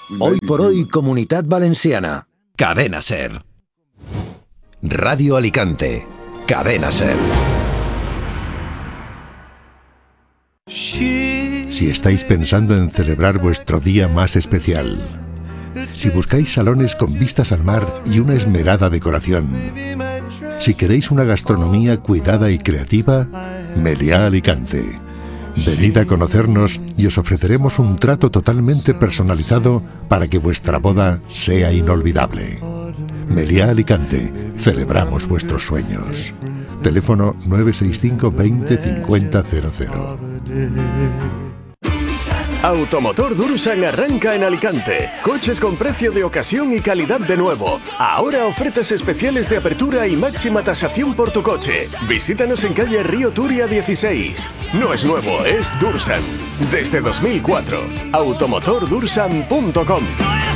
Hoy por hoy, Comunitat Valenciana. Cadena SER. Radio Alicante. Cadena SER. Si estáis pensando en celebrar vuestro día más especial, si buscáis salones con vistas al mar y una esmerada decoración, si queréis una gastronomía cuidada y creativa, Meliá Alicante. Venid a conocernos y os ofreceremos un trato totalmente personalizado para que vuestra boda sea inolvidable. Meliá Alicante, celebramos vuestros sueños. Teléfono 965 20 50 00. Automotor Dursan arranca en Alicante. Coches con precio de ocasión y calidad de nuevo. Ahora ofertas especiales de apertura y máxima tasación por tu coche. Visítanos en calle Río Turia 16. No es nuevo, es Dursan. Desde 2004. Automotordursan.com.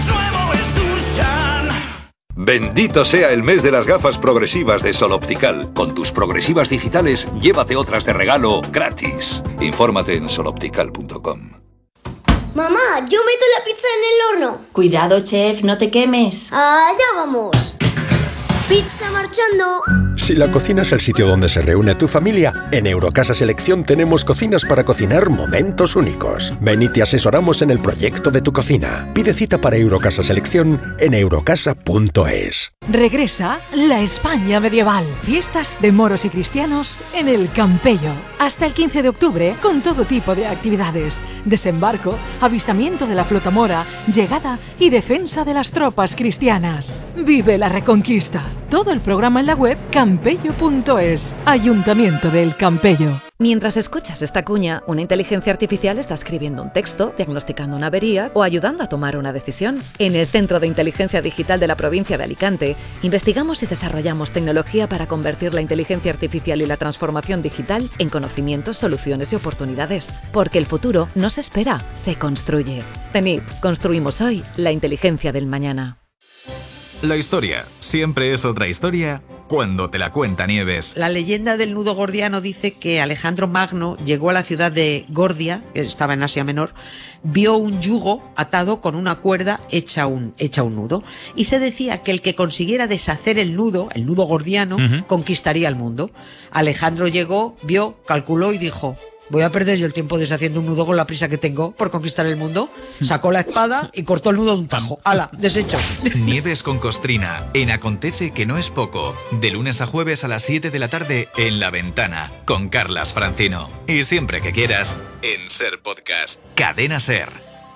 Bendito sea el mes de las gafas progresivas de Sol Optical. Con tus progresivas digitales, llévate otras de regalo gratis. Infórmate en soloptical.com. Mamá, yo meto la pizza en el horno. Cuidado, chef, no te quemes. Allá vamos. Pizza marchando. Si la cocina es el sitio donde se reúne tu familia, en Eurocasa Selección tenemos cocinas para cocinar momentos únicos. Ven y te asesoramos en el proyecto de tu cocina. Pide cita para Eurocasa Selección en eurocasa.es. Regresa la España medieval. Fiestas de moros y cristianos en el Campello. Hasta el 15 de octubre, con todo tipo de actividades. Desembarco, avistamiento de la flota mora, llegada y defensa de las tropas cristianas. Vive la Reconquista. Todo el programa en la web campello.es. Ayuntamiento del Campello. Mientras escuchas esta cuña, una inteligencia artificial está escribiendo un texto, diagnosticando una avería o ayudando a tomar una decisión. En el Centro de Inteligencia Digital de la provincia de Alicante, investigamos y desarrollamos tecnología para convertir la inteligencia artificial y la transformación digital en conocimientos, soluciones y oportunidades. Porque el futuro no se espera, se construye. CENIP, construimos hoy la inteligencia del mañana. La historia siempre es otra historia cuando te la cuenta Nieves. La leyenda del nudo gordiano dice que Alejandro Magno llegó a la ciudad de Gordia, que estaba en Asia Menor, vio un yugo atado con una cuerda hecha un nudo, y se decía que el que consiguiera deshacer el nudo gordiano, conquistaría el mundo. Alejandro llegó, vio, calculó y dijo: voy a perder yo el tiempo deshaciendo un nudo con la prisa que tengo por conquistar el mundo. Sacó la espada y cortó el nudo de un tajo. ¡Hala! Deshecho. Nieves con Costrina, en Acontece que no es poco. De lunes a jueves a las 7 de la tarde en La Ventana, con Carlas Francino. Y siempre que quieras, en SER Podcast. Cadena SER.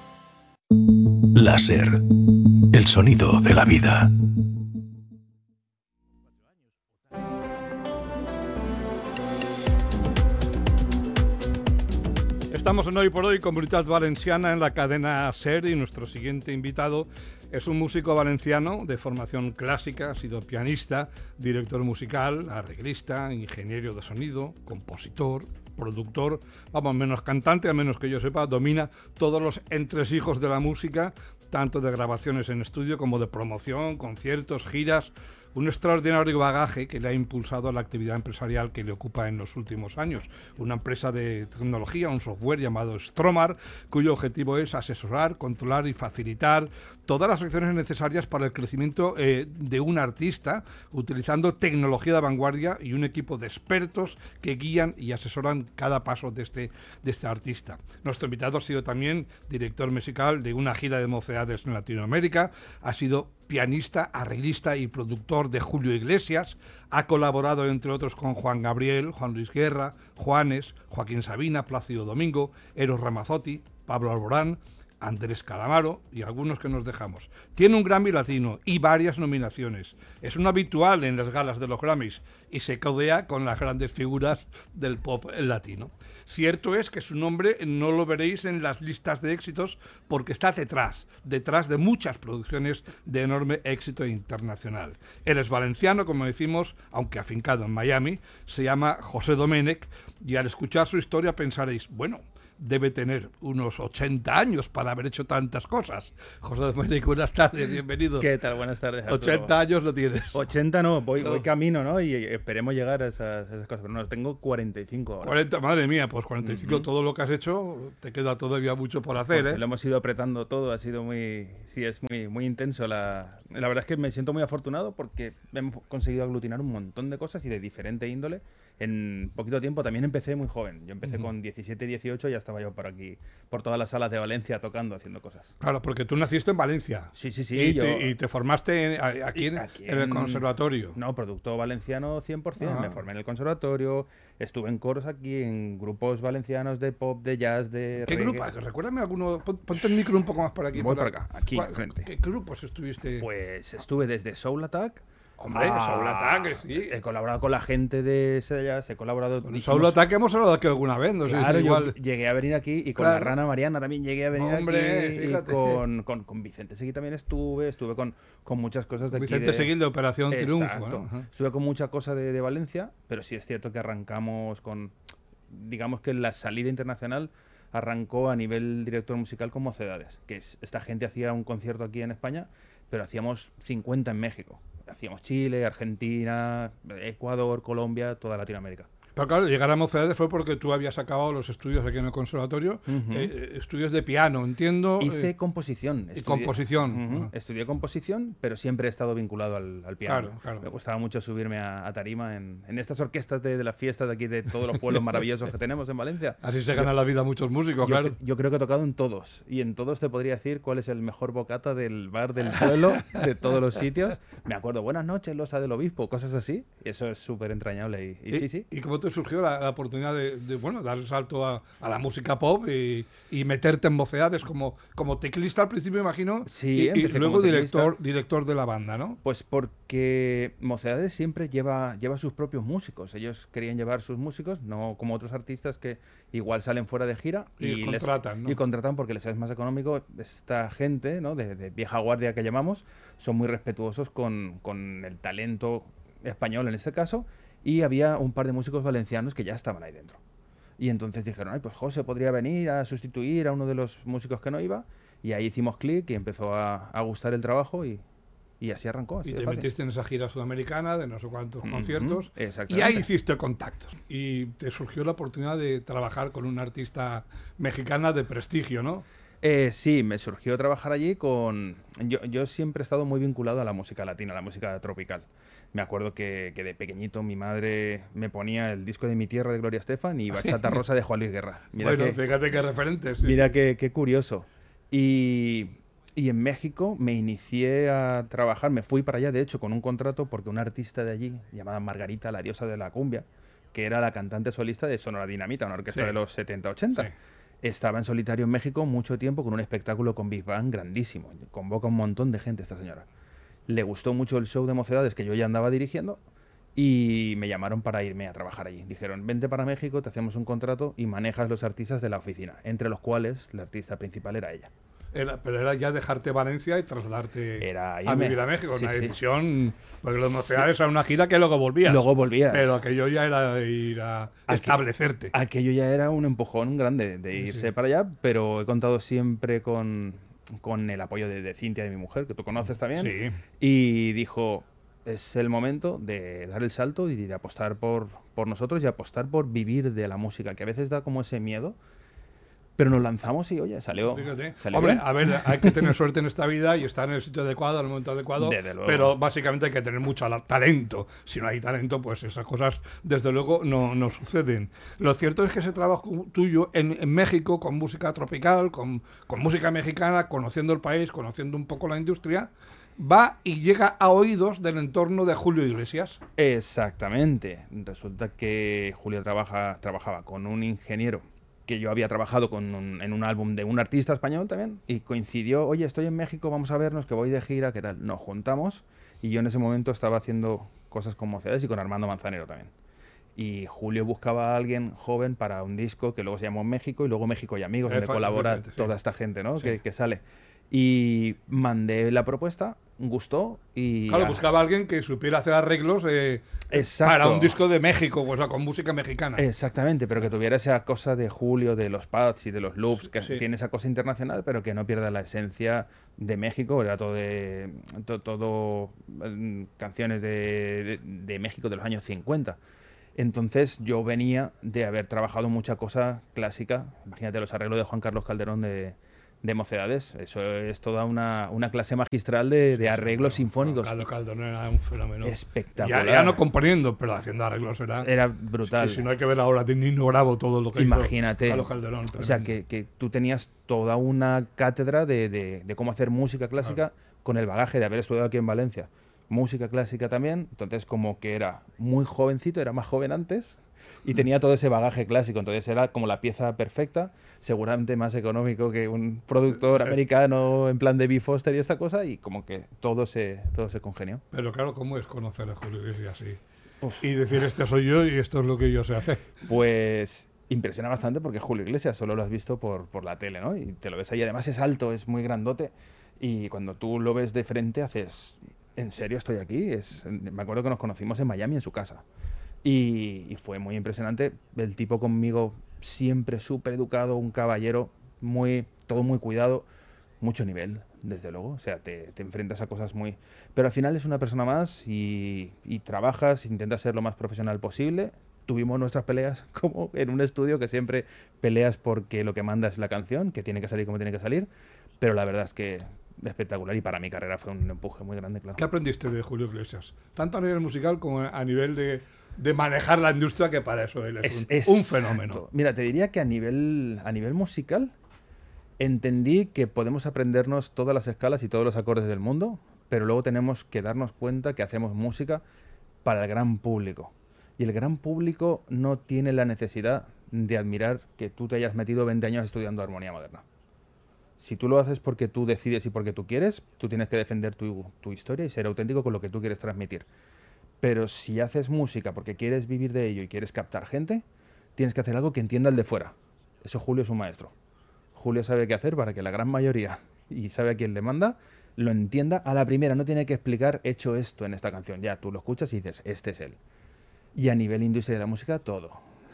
La SER. El sonido de la vida. Estamos en Hoy por Hoy, Comunitat Valenciana, en la cadena SER, y nuestro siguiente invitado es un músico valenciano de formación clásica, ha sido pianista, director musical, arreglista, ingeniero de sonido, compositor, productor, vamos, menos cantante, a menos que yo sepa, domina todos los entresijos de la música, tanto de grabaciones en estudio como de promoción, conciertos, giras. Un extraordinario bagaje que le ha impulsado a la actividad empresarial que le ocupa en los últimos años. Una empresa de tecnología, un software llamado Stromar, cuyo objetivo es asesorar, controlar y facilitar todas las acciones necesarias para el crecimiento de un artista, utilizando tecnología de vanguardia y un equipo de expertos que guían y asesoran cada paso de este artista. Nuestro invitado ha sido también director musical de una gira de mocedades en Latinoamérica, ha sido pianista, arreglista y productor de Julio Iglesias, ha colaborado entre otros con Juan Gabriel, Juan Luis Guerra, Juanes, Joaquín Sabina, Plácido Domingo, Eros Ramazzotti, Pablo Alborán, Andrés Calamaro y algunos que nos dejamos. Tiene un Grammy Latino y varias nominaciones. Es un habitual en las galas de los Grammys y se codea con las grandes figuras del pop latino. Cierto es que su nombre no lo veréis en las listas de éxitos porque está detrás de muchas producciones de enorme éxito internacional. Él es valenciano, como decimos, aunque afincado en Miami, se llama José Domènech, y al escuchar su historia pensaréis, bueno, debe tener unos 80 años para haber hecho tantas cosas. José Domènech, buenas tardes, bienvenido. ¿Qué tal? Buenas tardes, Arturo. 80 años no tienes. 80 no, voy camino, ¿no? Y esperemos llegar a esas cosas. Pero no, tengo 45 ahora. 40, madre mía, pues 45, todo lo que has hecho, te queda todavía mucho por hacer, Lo hemos ido apretando todo, ha sido es muy intenso. La verdad es que me siento muy afortunado porque hemos conseguido aglutinar un montón de cosas y de diferente índole en poquito tiempo. También empecé muy joven, yo empecé con 17, 18, ya estaba yo por aquí, por todas las salas de Valencia tocando, haciendo cosas. Claro, porque tú naciste en Valencia. Sí. Y te formaste aquí en el conservatorio. No, producto valenciano 100%. Me formé en el conservatorio, estuve en coros aquí, en grupos valencianos de pop, de jazz, de ¿Qué reggae. grupo? Recuérdame alguno, ponte el micro un poco más por aquí. Voy por acá, aquí, enfrente. ¿Qué grupos estuviste? Pues estuve desde Soul Attack. Hombre, Soul Attack, sí. He colaborado con la gente de Sellas, he colaborado... Con Soul Attack hemos hablado aquí alguna vez, no claro, sé si igual... yo llegué a venir aquí y con la Rana Mariana también llegué a venir aquí. Fíjate. Y con Vicente Seguí también estuve con muchas cosas de aquí. Vicente Seguí de Operación Triunfo, ¿no? Estuve con mucha cosa de Valencia, pero sí es cierto que arrancamos con... Digamos que la salida internacional arrancó a nivel director musical con Mocedades, que esta gente hacía un concierto aquí en España, pero hacíamos 50 en México. Hacíamos Chile, Argentina, Ecuador, Colombia, toda Latinoamérica. Pero claro, llegar a Mocedades fue porque tú habías acabado los estudios aquí en el conservatorio, estudios de piano, entiendo. Hice composición. Composición. Estudié composición, pero siempre he estado vinculado al piano. Claro. Me gustaba mucho subirme a tarima en estas orquestas de las fiestas de aquí, de todos los pueblos maravillosos que tenemos en Valencia. Así se gana la vida muchos músicos, claro. Yo creo que he tocado en todos, y en todos te podría decir cuál es el mejor bocata del bar del pueblo, de todos los sitios. Me acuerdo, buenas noches, losa del obispo, cosas así. Eso es súper entrañable. Y sí. ¿Y cómo te surgió la oportunidad de dar el salto a la música pop y meterte en Mocedades como teclista al principio, imagino? Sí, y luego director de la banda, ¿no? Pues porque Mocedades siempre lleva sus propios músicos. Ellos querían llevar sus músicos, no como otros artistas que igual salen fuera de gira y contratan, ¿no? Y contratan porque les es más económico. Esta gente, ¿no? de vieja guardia que llamamos, son muy respetuosos con el talento español en este caso, y había un par de músicos valencianos que ya estaban ahí dentro. Y entonces dijeron, pues José podría venir a sustituir a uno de los músicos que no iba, y ahí hicimos clic y empezó a gustar el trabajo y así arrancó. Así y te metiste en esa gira sudamericana de no sé cuántos conciertos, y ahí hiciste contactos. Y te surgió la oportunidad de trabajar con una artista mexicana de prestigio, ¿no? Sí, me surgió trabajar allí con... Yo siempre he estado muy vinculado a la música latina, a la música tropical. Me acuerdo que de pequeñito mi madre me ponía el disco de Mi Tierra de Gloria Estefan y Bachata Rosa de Juan Luis Guerra. Fíjate qué referentes. Sí. Mira qué curioso. Y en México me inicié a trabajar, me fui para allá de hecho con un contrato porque una artista de allí, llamada Margarita, la diosa de la cumbia, que era la cantante solista de Sonora Dinamita, una orquesta de los 70-80. Estaba en solitario en México mucho tiempo con un espectáculo con Big Band grandísimo. Convoca un montón de gente esta señora. Le gustó mucho el show de Mocedades que yo ya andaba dirigiendo y me llamaron para irme a trabajar allí. Dijeron, vente para México, te hacemos un contrato y manejas los artistas de la oficina, entre los cuales la artista principal era ella. Pero era ya dejarte Valencia y trasladarte a vivir a México. Sí, una decisión, porque los Mocedades eran una gira que luego volvías. Pero aquello ya era ir a establecerte. Aquello ya era un empujón grande de irse para allá, pero he contado siempre con el apoyo de Cintia, de mi mujer, que tú conoces también. Sí. Y dijo, es el momento de dar el salto y de apostar por nosotros y apostar por vivir de la música, que a veces da como ese miedo. Pero nos lanzamos y, oye, salió. Fíjate. Salió Hombre, bien. a ver, hay que tener suerte en esta vida y estar en el sitio adecuado, en el momento adecuado. Desde luego. Pero básicamente hay que tener mucho talento. Si no hay talento, pues esas cosas, desde luego, no suceden. Lo cierto es que ese trabajo tuyo en México, con música tropical, con música mexicana, conociendo el país, conociendo un poco la industria, va y llega a oídos del entorno de Julio Iglesias. Exactamente. Resulta que Julio trabajaba con un ingeniero que yo había trabajado en un álbum de un artista español también, y coincidió, oye, estoy en México, vamos a vernos, que voy de gira, ¿qué tal? Nos juntamos, y yo en ese momento estaba haciendo cosas con Mocedades y con Armando Manzanero también. Y Julio buscaba a alguien joven para un disco que luego se llamó México, y luego México y Amigos, donde colabora toda esta gente, ¿no? Sí. Que sale. Y mandé la propuesta, gustó y... Claro, buscaba a alguien que supiera hacer arreglos para un disco de México, o sea, con música mexicana. Exactamente, pero que tuviera esa cosa de Julio, de los pads y de los loops, que Sí. tiene esa cosa internacional, pero que no pierda la esencia de México. Era todo canciones de México de los años 50. Entonces yo venía de haber trabajado mucha cosa clásica. Imagínate los arreglos de Juan Carlos Calderón de Mocedades. Eso es toda una clase magistral de arreglos sinfónicos. Carlos Calderón era un fenómeno. Espectacular. Ya no componiendo, pero haciendo arreglos era brutal. Si no hay que ver ahora de Nino Bravo todo lo que Imagínate. hizo Carlos Calderón. O sea, que tú tenías toda una cátedra de cómo hacer música clásica con el bagaje de haber estudiado aquí en Valencia. Música clásica también, entonces como que era muy jovencito, era más joven antes y tenía todo ese bagaje clásico, entonces era como la pieza perfecta, seguramente más económico que un productor americano en plan de B. Foster y esta cosa, y como que todo se congenió. Pero claro, ¿cómo es conocer a Julio Iglesias y decir, este soy yo y esto es lo que yo sé hacer? Pues impresiona bastante porque Julio Iglesias solo lo has visto por la tele, ¿no? Y te lo ves ahí, además es alto, es muy grandote, y cuando tú lo ves de frente haces... ¿En serio estoy aquí? Me acuerdo que nos conocimos en Miami, en su casa. Y fue muy impresionante. El tipo conmigo siempre súper educado, un caballero, todo muy cuidado, mucho nivel, desde luego. O sea, te enfrentas a cosas muy... Pero al final es una persona más y trabajas, intentas ser lo más profesional posible. Tuvimos nuestras peleas como en un estudio, que siempre peleas porque lo que manda es la canción, que tiene que salir como tiene que salir. Pero la verdad es que... espectacular, y para mi carrera fue un empuje muy grande, claro. ¿Qué aprendiste de Julio Iglesias? Tanto a nivel musical como a nivel de manejar la industria, que para eso él es un fenómeno. Mira, te diría que a nivel musical entendí que podemos aprendernos todas las escalas y todos los acordes del mundo, pero luego tenemos que darnos cuenta que hacemos música para el gran público. Y el gran público no tiene la necesidad de admirar que tú te hayas metido 20 años estudiando armonía moderna. Si tú lo haces porque tú decides y porque tú quieres, tú tienes que defender tu historia y ser auténtico con lo que tú quieres transmitir. Pero si haces música porque quieres vivir de ello y quieres captar gente, tienes que hacer algo que entienda el de fuera. Eso Julio es un maestro. Julio sabe qué hacer para que la gran mayoría, y sabe a quién le manda, lo entienda a la primera. No tiene que explicar, he hecho esto en esta canción. Ya, tú lo escuchas y dices, este es él. Y a nivel industria de la música, todo.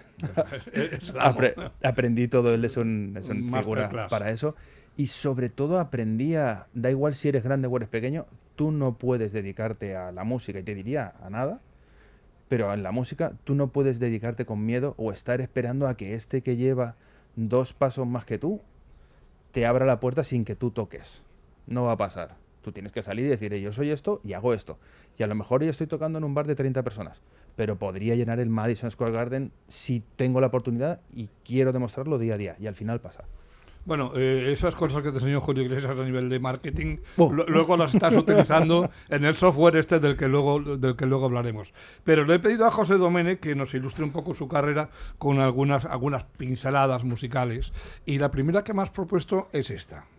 Aprendí todo, él es un figura para eso. Y sobre todo da igual si eres grande o eres pequeño, tú no puedes dedicarte a la música, y te diría a nada, pero en la música tú no puedes dedicarte con miedo o estar esperando a que este que lleva 2 pasos más que tú te abra la puerta sin que tú toques. No va a pasar. Tú tienes que salir y decir, yo soy esto y hago esto. Y a lo mejor yo estoy tocando en un bar de 30 personas, pero podría llenar el Madison Square Garden si tengo la oportunidad y quiero demostrarlo día a día, y al final pasa. Bueno, esas cosas que te enseñó Julio Iglesias a nivel de marketing, luego las estás utilizando en el software del que luego hablaremos. Pero le he pedido a José Domènech que nos ilustre un poco su carrera con algunas pinceladas musicales. Y la primera que me has propuesto es esta.